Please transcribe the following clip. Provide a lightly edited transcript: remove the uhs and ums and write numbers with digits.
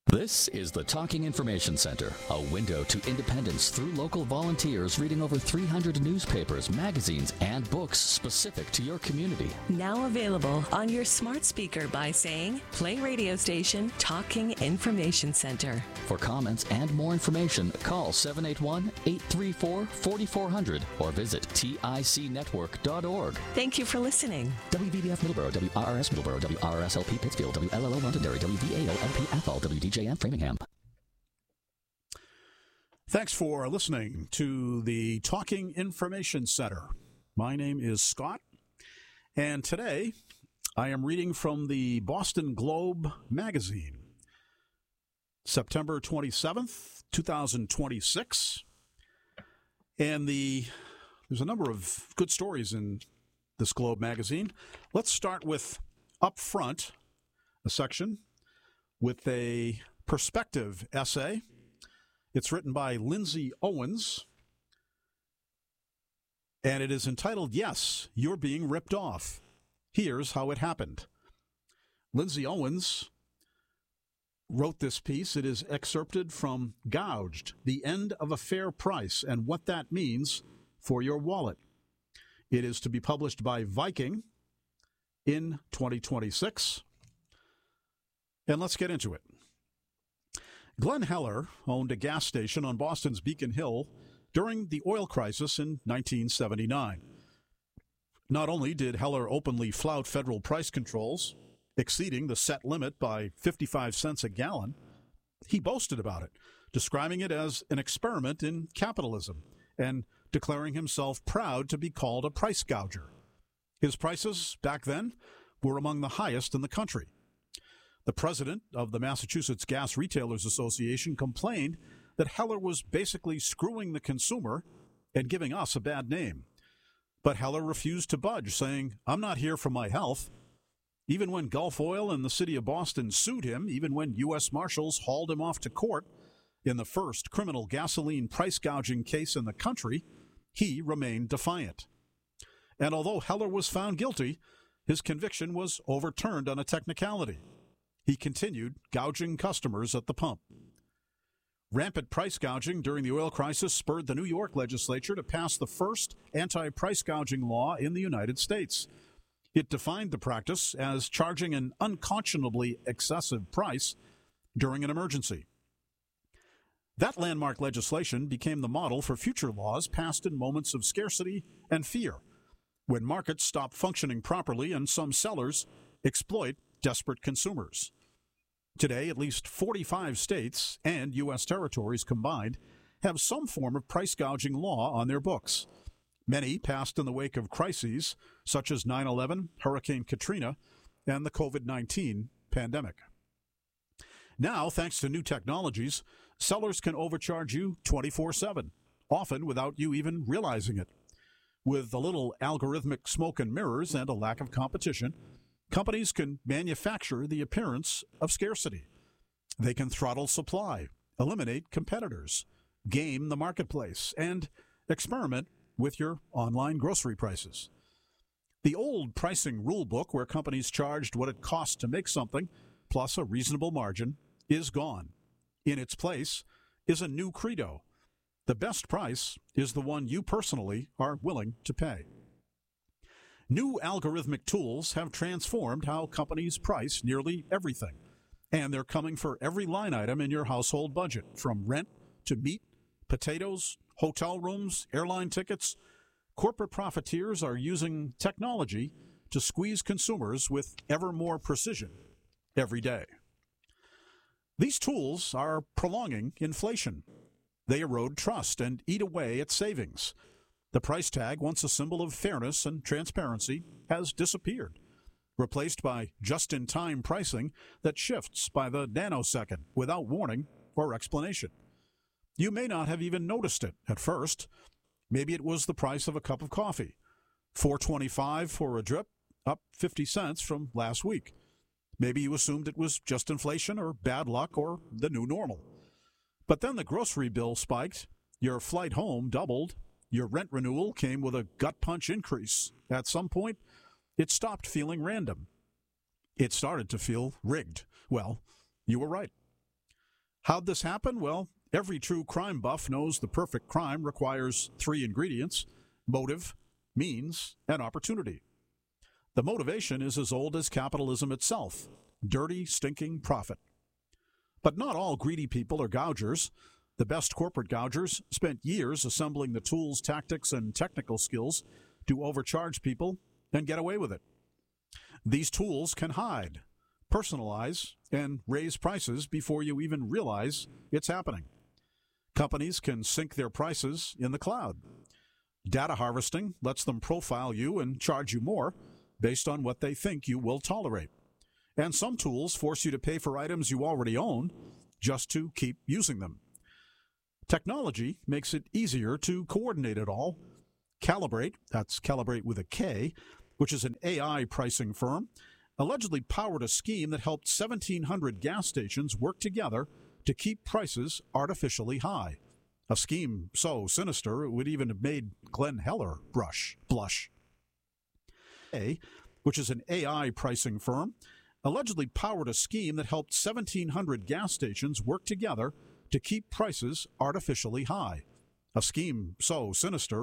This is the Talking Information Center, a window to independence through local volunteers reading over 300 newspapers, magazines, and books specific to your community. Now available on your smart speaker by saying, play radio station Talking Information Center. For comments and more information, call 781-834-4400 or visit ticnetwork.org. Thank you for listening. WVBF Middleborough, WRRS Middleborough, WRRSLP Pittsfield, WLLO Londonderry, WVAO-LP Athol, WDJM Framingham. Thanks for listening to the Talking Information Center. My name is Scott, and today I am reading from the Boston Globe magazine, September 27th, 2026. And there's a number of good stories in this Globe magazine. Let's start with Up Front, a section with a perspective essay. It's written by Lindsay Owens, and it is entitled, "Yes, You're Being Ripped Off. Here's How It Happened." Lindsay Owens wrote this piece. It is excerpted from Gouged, The End of a Fair Price and What That Means for Your Wallet. It is to be published by Viking in 2026. And let's get into it. Glenn Heller owned a gas station on Boston's Beacon Hill during the oil crisis in 1979. Not only did Heller openly flout federal price controls, exceeding the set limit by 55 cents a gallon, he boasted about it, describing it as an experiment in capitalism and declaring himself proud to be called a price gouger. His prices back then were among the highest in the country. The president of the Massachusetts Gas Retailers Association complained that Heller was basically screwing the consumer and giving us a bad name. But Heller refused to budge, saying, "I'm not here for my health." Even when Gulf Oil and the city of Boston sued him, even when U.S. Marshals hauled him off to court in the first criminal gasoline price gouging case in the country, he remained defiant. And although Heller was found guilty, his conviction was overturned on a technicality. He continued gouging customers at the pump. Rampant price gouging during the oil crisis spurred the New York legislature to pass the first anti-price gouging law in the United States. It defined the practice as charging an unconscionably excessive price during an emergency. That landmark legislation became the model for future laws passed in moments of scarcity and fear, when markets stop functioning properly and some sellers exploit desperate consumers. Today, at least 45 states and U.S. territories combined have some form of price gouging law on their books. Many passed in the wake of crises such as 9/11, Hurricane Katrina, and the COVID-19 pandemic. Now, thanks to new technologies, sellers can overcharge you 24/7, often without you even realizing it. With a little algorithmic smoke and mirrors and a lack of competition, companies can manufacture the appearance of scarcity. They can throttle supply, eliminate competitors, game the marketplace, and experiment with your online grocery prices. The old pricing rule book, where companies charged what it cost to make something, plus a reasonable margin, is gone. In its place is a new credo. The best price is the one you personally are willing to pay. New algorithmic tools have transformed how companies price nearly everything, and they're coming for every line item in your household budget, from rent to meat, potatoes, hotel rooms, airline tickets. Corporate profiteers are using technology to squeeze consumers with ever more precision every day. These tools are prolonging inflation. They erode trust and eat away at savings. The price tag, once a symbol of fairness and transparency, has disappeared, replaced by just-in-time pricing that shifts by the nanosecond without warning or explanation. You may not have even noticed it at first. Maybe it was the price of a cup of coffee, $4.25 for a drip, up 50 cents from last week. Maybe you assumed it was just inflation or bad luck or the new normal. But then the grocery bill spiked, your flight home doubled, your rent renewal came with a gut punch increase. At some point, it stopped feeling random. It started to feel rigged. Well, you were right. How'd this happen? Well, every true crime buff knows the perfect crime requires 3 ingredients: motive, means, and opportunity. The motivation is as old as capitalism itself: dirty, stinking profit. But not all greedy people are gougers. The best corporate gougers spent years assembling the tools, tactics, and technical skills to overcharge people and get away with it. These tools can hide, personalize, and raise prices before you even realize it's happening. Companies can sync their prices in the cloud. Data harvesting lets them profile you and charge you more based on what they think you will tolerate. And some tools force you to pay for items you already own just to keep using them. Technology makes it easier to coordinate it all. Calibrate, that's Calibrate with a K, which is an AI pricing firm, allegedly powered a scheme that helped 1,700 gas stations work together to keep prices artificially high. A scheme so sinister it would even have made Glenn Heller blush. Which is an AI pricing firm, allegedly powered a scheme that helped 1,700 gas stations work together to keep prices artificially high. A scheme so sinister